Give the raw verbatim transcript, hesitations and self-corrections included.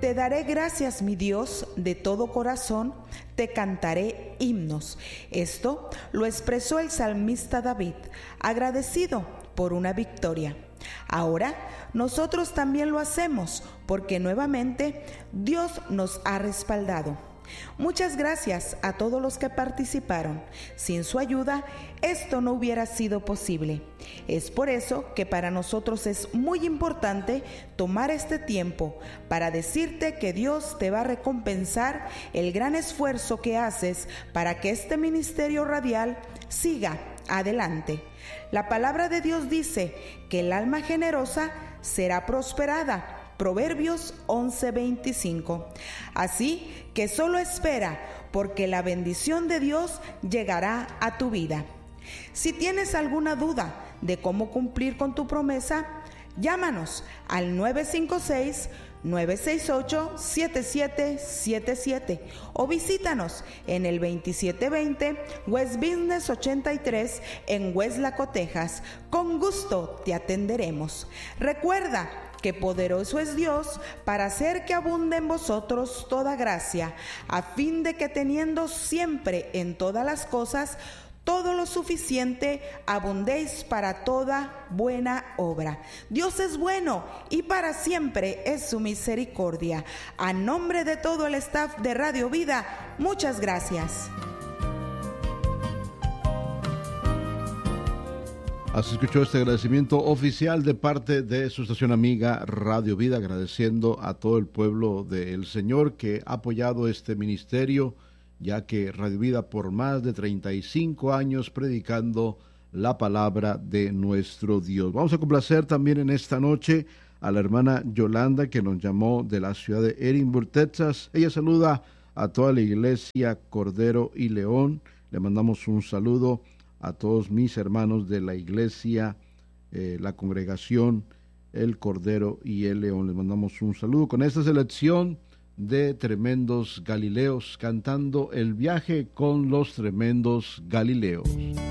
Te daré gracias, mi Dios, de todo corazón, te cantaré himnos. Esto lo expresó el salmista David, agradecido por una victoria. Ahora nosotros también lo hacemos, porque nuevamente Dios nos ha respaldado. Muchas gracias a todos los que participaron. Sin su ayuda, esto no hubiera sido posible. Es por eso que para nosotros es muy importante tomar este tiempo para decirte que Dios te va a recompensar el gran esfuerzo que haces para que este ministerio radial siga adelante. La palabra de Dios dice que el alma generosa será prosperada. Proverbios once veinticinco. Así que solo espera, porque la bendición de Dios llegará a tu vida. Si tienes alguna duda de cómo cumplir con tu promesa, llámanos al nueve cinco seis, nueve seis ocho, siete siete siete siete o visítanos en el veintisiete veinte West Business ochenta y tres en Weslaco, Texas. Con gusto te atenderemos. Recuerda que poderoso es Dios para hacer que abunde en vosotros toda gracia, a fin de que teniendo siempre en todas las cosas todo lo suficiente, abundéis para toda buena obra. Dios es bueno y para siempre es su misericordia. A nombre de todo el staff de Radio Vida, muchas gracias. Así escuchó este agradecimiento oficial de parte de su estación amiga Radio Vida, agradeciendo a todo el pueblo del Señor que ha apoyado este ministerio, ya que Radio Vida por más de treinta y cinco años predicando la palabra de nuestro Dios. Vamos a complacer también en esta noche a la hermana Yolanda, que nos llamó de la ciudad de Edinburgh, Texas. Ella saluda a toda la iglesia Cordero y León. Le mandamos un saludo a todos mis hermanos de la iglesia, eh, la congregación, el Cordero y el León. Les mandamos un saludo con esta selección de Tremendos Galileos, cantando El viaje con los Tremendos Galileos.